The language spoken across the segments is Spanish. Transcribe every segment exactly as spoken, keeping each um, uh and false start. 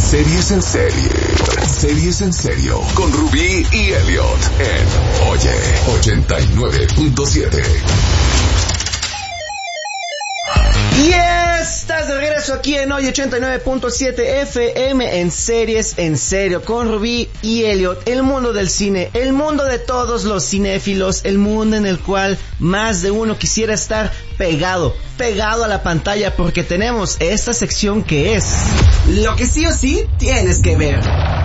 Series en serie. Series en serio. Con Rubí y Elliot en Oye ochenta y nueve punto siete. Y estás de regreso aquí en Hoy ochenta y nueve punto siete F M en Series en Serio con Rubí y Elliot, el mundo del cine, el mundo de todos los cinéfilos, el mundo en el cual más de uno quisiera estar pegado, pegado a la pantalla porque tenemos esta sección que es lo que sí o sí tienes que ver.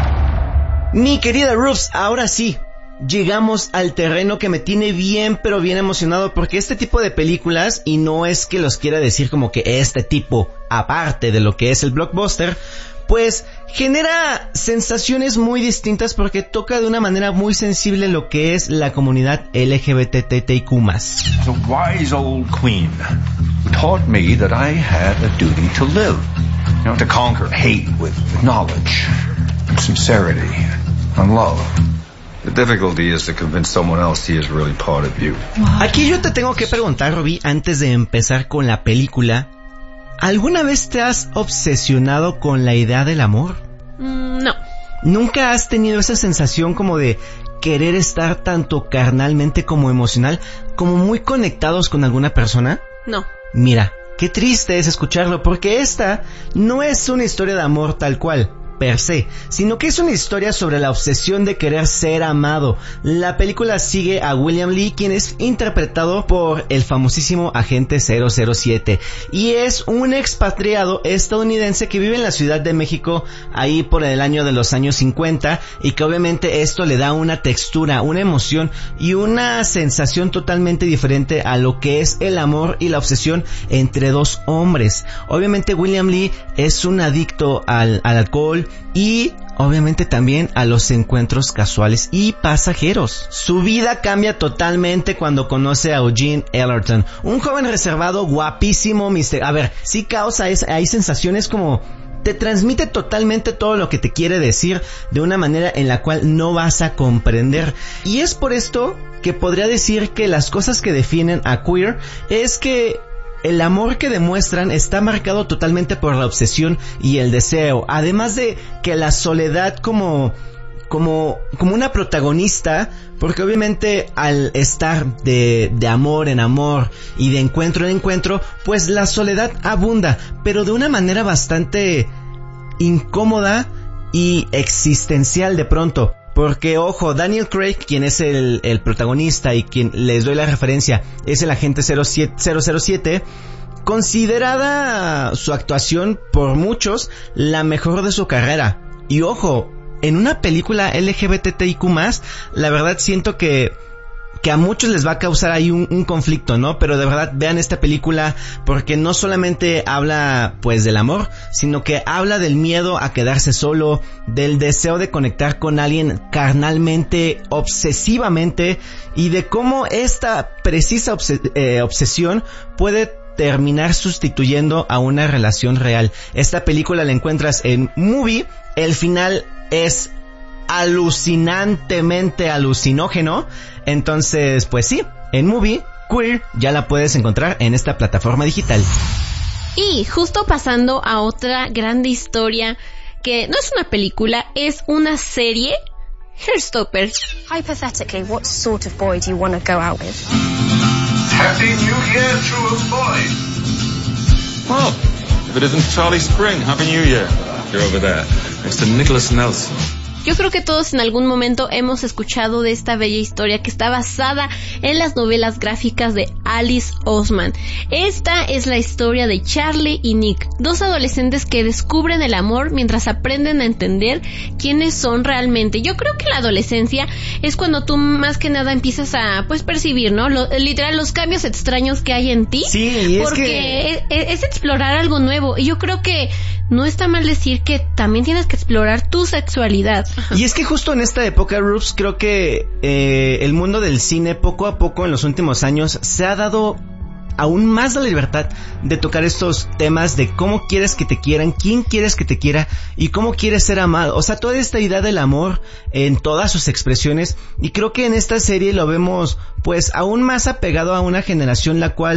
Mi querida Rubs, ahora sí, llegamos al terreno que me tiene bien pero bien emocionado porque este tipo de películas, y no es que los quiera decir como que este tipo aparte de lo que es el blockbuster, pues genera sensaciones muy distintas porque toca de una manera muy sensible lo que es la comunidad L G B T Q más. The wise old queen taught me that I had a duty to live, you know, to conquer hate with knowledge, and sincerity, and love. The difficulty is to convince someone else he is really part of you. Aquí yo te tengo que preguntar, Robbie, antes de empezar con la película, ¿alguna vez te has obsesionado con la idea del amor? Mm, no. ¿Nunca has tenido esa sensación como de querer estar tanto carnalmente como emocional, como muy conectados con alguna persona? No. Mira, qué triste es escucharlo, porque esta no es una historia de amor tal cual, per se, sino que es una historia sobre la obsesión de querer ser amado. La película sigue a William Lee, quien es interpretado por el famosísimo agente cero cero siete, y es un expatriado estadounidense que vive en la Ciudad de México ahí por el año de los años cincuenta, y que obviamente esto le da una textura, una emoción y una sensación totalmente diferente a lo que es el amor y la obsesión entre dos hombres. Obviamente William Lee es un adicto al, al alcohol y obviamente también a los encuentros casuales y pasajeros. Su vida cambia totalmente cuando conoce a Eugene Ellerton, un joven reservado, guapísimo, mister... A ver, sí causa, es, hay sensaciones como... te transmite totalmente todo lo que te quiere decir de una manera en la cual no vas a comprender. Y es por esto que podría decir que las cosas que definen a Queer es que el amor que demuestran está marcado totalmente por la obsesión y el deseo, además de que la soledad como como como una protagonista, porque obviamente al estar de de amor en amor y de encuentro en encuentro, pues la soledad abunda, pero de una manera bastante incómoda y existencial de pronto. Porque, ojo, Daniel Craig, quien es el, el protagonista y quien les doy la referencia, es el agente cero cero siete, considerada su actuación por muchos la mejor de su carrera. Y ojo, en una película L G B T I Q más, la verdad siento que que a muchos les va a causar ahí un, un conflicto, ¿no? Pero de verdad vean esta película porque no solamente habla pues del amor, sino que habla del miedo a quedarse solo, del deseo de conectar con alguien carnalmente, obsesivamente, y de cómo esta precisa obses- eh, obsesión puede terminar sustituyendo a una relación real. Esta película la encuentras en Movie, el final es alucinantemente alucinógeno. Entonces, pues sí, en Movie, Queer ya la puedes encontrar en esta plataforma digital. Y justo pasando a otra grande historia que no es una película, es una serie, Heartstopper. Hypothetically, what sort of boy do you want to go out with? Happy New Year, true boy. Well, if it isn't Charlie Spring, Happy New Year. You're over there, next to Nicholas Nelson. Yo creo que todos en algún momento hemos escuchado de esta bella historia que está basada en las novelas gráficas de Alice Oseman. Esta es la historia de Charlie y Nick, dos adolescentes que descubren el amor mientras aprenden a entender quiénes son realmente. Yo creo que la adolescencia es cuando tú más que nada empiezas a pues percibir, ¿no? Lo, literal, los cambios extraños que hay en ti. Sí, es porque que... es, es explorar algo nuevo. Y yo creo que no está mal decir que también tienes que explorar tu sexualidad. Y es que justo en esta época, Rubes, creo que eh, el mundo del cine poco a poco en los últimos años se ha dado aún más la libertad de tocar estos temas de cómo quieres que te quieran, quién quieres que te quiera y cómo quieres ser amado. O sea, toda esta idea del amor en todas sus expresiones, y creo que en esta serie lo vemos pues aún más apegado a una generación la cual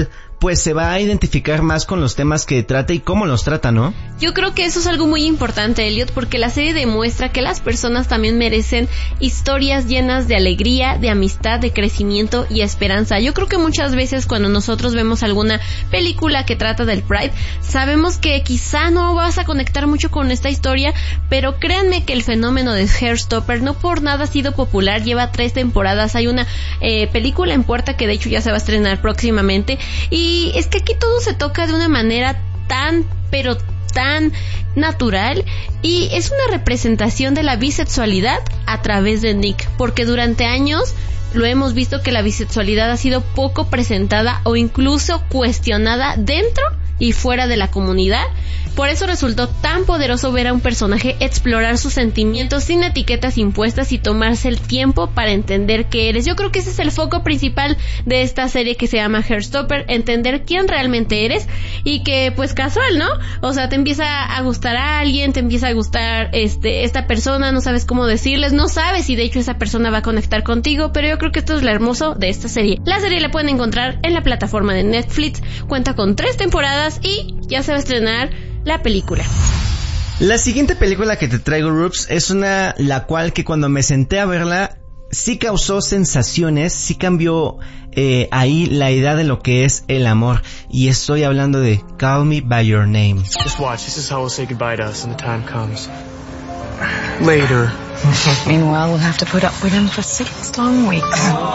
pues se va a identificar más con los temas que trata y cómo los trata, ¿no? Yo creo que eso es algo muy importante, Elliot, porque la serie demuestra que las personas también merecen historias llenas de alegría, de amistad, de crecimiento y esperanza. Yo creo que muchas veces cuando nosotros vemos alguna película que trata del Pride, sabemos que quizá no vas a conectar mucho con esta historia, pero créanme que el fenómeno de Heartstopper no por nada ha sido popular, lleva tres temporadas, hay una eh, película en puerta que de hecho ya se va a estrenar próximamente, y es que aquí todo se toca de una manera tan, pero tan natural, y es una representación de la bisexualidad a través de Nick, porque durante años lo hemos visto que la bisexualidad ha sido poco presentada o incluso cuestionada dentro y fuera de la comunidad. Por eso resultó tan poderoso ver a un personaje explorar sus sentimientos sin etiquetas impuestas y tomarse el tiempo para entender qué eres. Yo creo que ese es el foco principal de esta serie que se llama Heartstopper, entender quién realmente eres, y que pues casual, ¿no? O sea, te empieza a gustar a alguien, te empieza a gustar este esta persona, no sabes cómo decirles, no sabes si de hecho esa persona va a conectar contigo, pero yo creo que esto es lo hermoso de esta serie. La serie la pueden encontrar en la plataforma de Netflix, cuenta con tres temporadas y ya se va a estrenar la película. La siguiente película que te traigo, Rubs, es una la cual que cuando me senté a verla sí causó sensaciones, sí cambió eh, ahí la idea de lo que es el amor, y estoy hablando de Call Me By Your Name. Just watch, this is how we'll say goodbye to us when the time comes. Later. Meanwhile, we'll have to put up with him for six long weeks.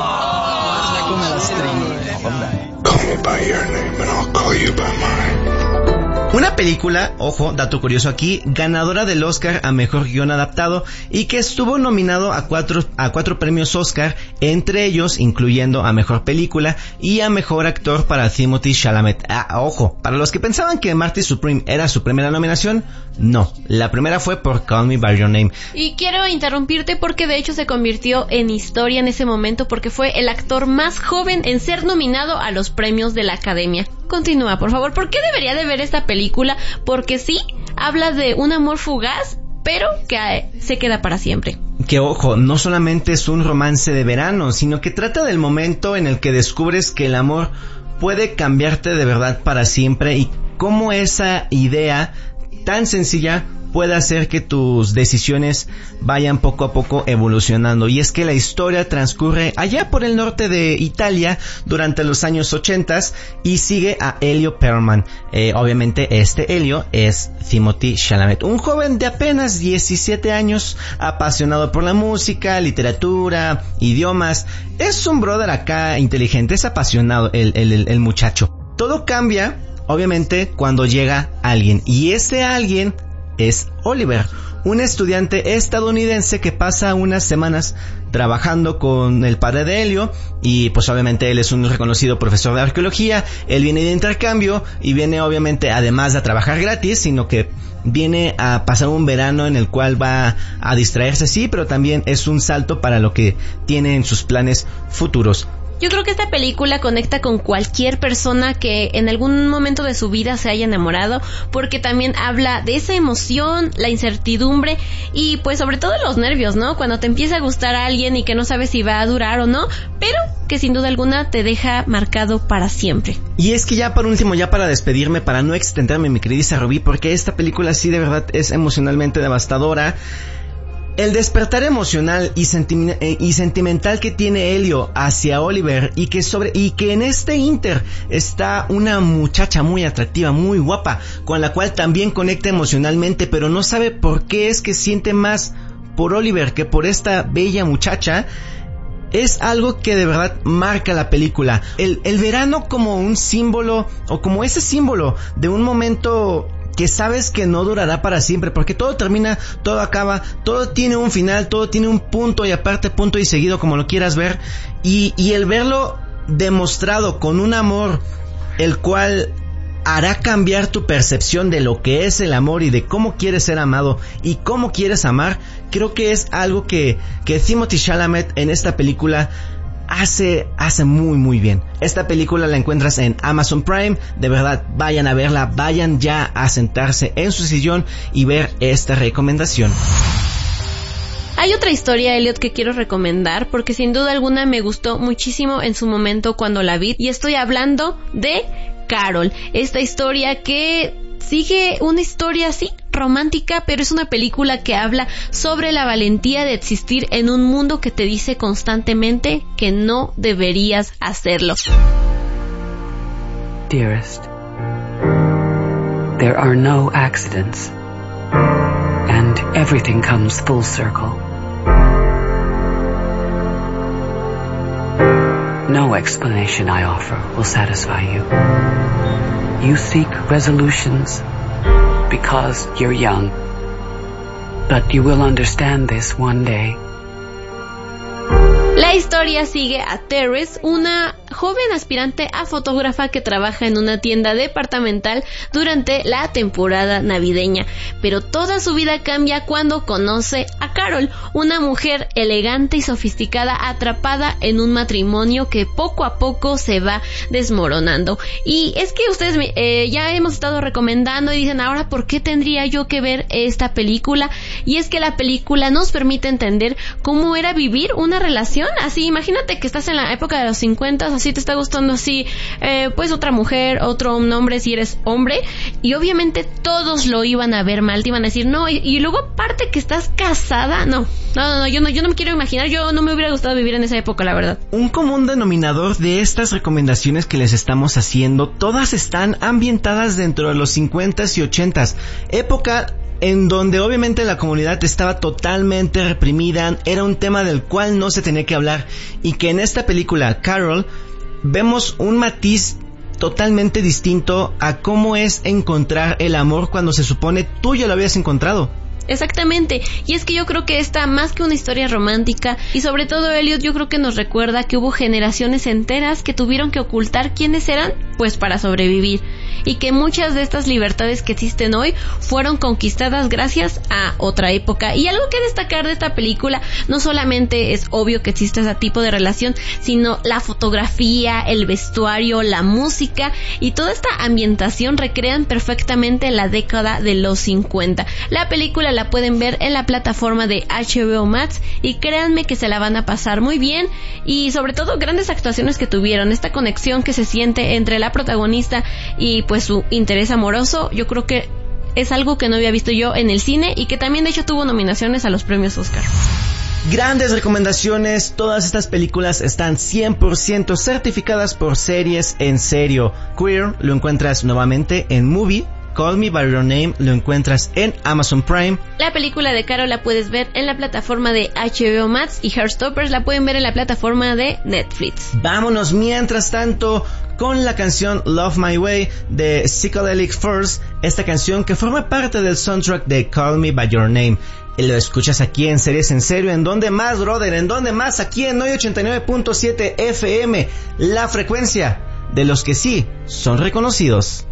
Call me by your name and I'll call you by mine. Una película, ojo, dato curioso aquí, ganadora del Oscar a Mejor Guión Adaptado y que estuvo nominado a cuatro, a cuatro premios Oscar, entre ellos incluyendo a Mejor Película y a Mejor Actor para Timothée Chalamet. Ah, ojo, para los que pensaban que Marty Supreme era su primera nominación, no, la primera fue por Call Me By Your Name. Y quiero interrumpirte porque de hecho se convirtió en historia en ese momento porque fue el actor más joven en ser nominado a los premios de la Academia. Continúa, por favor. ¿Por qué debería de ver esta película? Porque sí, habla de un amor fugaz, pero que se queda para siempre. Que ojo, no solamente es un romance de verano, sino que trata del momento en el que descubres que el amor puede cambiarte de verdad para siempre y cómo esa idea tan sencilla puede hacer que tus decisiones vayan poco a poco evolucionando. Y es que la historia transcurre allá por el norte de Italia durante los años ochentas y sigue a Elio Perlman. Eh, obviamente este Elio es Timothée Chalamet, un joven de apenas diecisiete años, apasionado por la música, literatura, idiomas. Es un brother acá inteligente, es apasionado el, el, el, el muchacho. Todo cambia, obviamente, cuando llega alguien, y ese alguien es Oliver, un estudiante estadounidense que pasa unas semanas trabajando con el padre de Elio, y pues obviamente él es un reconocido profesor de arqueología. Él viene de intercambio y viene obviamente además de a trabajar gratis, sino que viene a pasar un verano en el cual va a distraerse, sí, pero también es un salto para lo que tiene en sus planes futuros. Yo creo que esta película conecta con cualquier persona que en algún momento de su vida se haya enamorado, porque también habla de esa emoción, la incertidumbre y pues sobre todo los nervios, ¿no? Cuando te empieza a gustar a alguien y que no sabes si va a durar o no, pero que sin duda alguna te deja marcado para siempre. Y es que ya por último, ya para despedirme, para no extenderme, mi querida Rubí, porque esta película sí de verdad es emocionalmente devastadora. El despertar emocional y, sentimi- y sentimental que tiene Elio hacia Oliver, y que sobre y que en este inter está una muchacha muy atractiva, muy guapa, con la cual también conecta emocionalmente, pero no sabe por qué es que siente más por Oliver que por esta bella muchacha. Es algo que de verdad marca la película. El, el verano como un símbolo, o como ese símbolo de un momento que sabes que no durará para siempre, porque todo termina, todo acaba, todo tiene un final, todo tiene un punto y aparte punto y seguido, como lo quieras ver, y, y el verlo demostrado con un amor el cual hará cambiar tu percepción de lo que es el amor y de cómo quieres ser amado y cómo quieres amar, creo que es algo que, que Timothée Chalamet en esta película hace hace muy muy bien. Esta película la encuentras en Amazon Prime. De verdad, vayan a verla, vayan ya a sentarse en su sillón y ver esta recomendación. Hay otra historia, Elliot, que quiero recomendar porque sin duda alguna me gustó muchísimo en su momento cuando la vi, y estoy hablando de Carol, esta historia que sigue una historia así, romántica, pero es una película que habla sobre la valentía de existir en un mundo que te dice constantemente que no deberías hacerlo. Dearest, there are no accidents, and everything comes full circle. No explanation I offer will satisfy you. You seek resolutions because you're young, but you will understand this one day. La historia sigue a Teresa, una joven aspirante a fotógrafa que trabaja en una tienda departamental durante la temporada navideña, pero toda su vida cambia cuando conoce a Carol, una mujer elegante y sofisticada atrapada en un matrimonio que poco a poco se va desmoronando. Y es que ustedes eh, ya hemos estado recomendando y dicen, ahora ¿por qué tendría yo que ver esta película? Y es que la película nos permite entender cómo era vivir una relación así. Imagínate que estás en la época de los cincuenta, así te está gustando así, eh, pues otra mujer, otro hombre si eres hombre, y obviamente todos lo iban a ver mal, te iban a decir no, y, y luego aparte que estás casada, no, no, no, no, yo no, yo no me quiero imaginar, yo no me hubiera gustado vivir en esa época, la verdad. Un común denominador de estas recomendaciones que les estamos haciendo, todas están ambientadas dentro de los cincuentas y ochentas, época en donde obviamente la comunidad estaba totalmente reprimida, era un tema del cual no se tenía que hablar, y que en esta película, Carol, vemos un matiz totalmente distinto a cómo es encontrar el amor cuando se supone tú ya lo habías encontrado. Exactamente, y es que yo creo que esta, más que una historia romántica, y sobre todo Elliot, yo creo que nos recuerda que hubo generaciones enteras que tuvieron que ocultar quiénes eran, pues para sobrevivir, y que muchas de estas libertades que existen hoy fueron conquistadas gracias a otra época. Y algo que destacar de esta película, no solamente es obvio que existe ese tipo de relación, sino la fotografía, el vestuario, la música y toda esta ambientación recrean perfectamente la década de los cincuenta. La película la pueden ver en la plataforma de H B O Max y créanme que se la van a pasar muy bien, y sobre todo grandes actuaciones que tuvieron, esta conexión que se siente entre la protagonista y pues su interés amoroso, yo creo que es algo que no había visto yo en el cine y que también de hecho tuvo nominaciones a los premios Oscar. Grandes recomendaciones, todas estas películas están cien por ciento certificadas por Series en Serio. Queer lo encuentras nuevamente en Movie. Call Me By Your Name lo encuentras en Amazon Prime. La película de Carol la puedes ver en la plataforma de H B O Max y Heartstoppers la pueden ver en la plataforma de Netflix. Vámonos mientras tanto con la canción Love My Way de Psychedelic Furs, esta canción que forma parte del soundtrack de Call Me By Your Name. Y lo escuchas aquí en Series en Serio. ¿En dónde más, brother? ¿En dónde más? Aquí en Noy ochenta y nueve punto siete F M, la frecuencia de los que sí son reconocidos.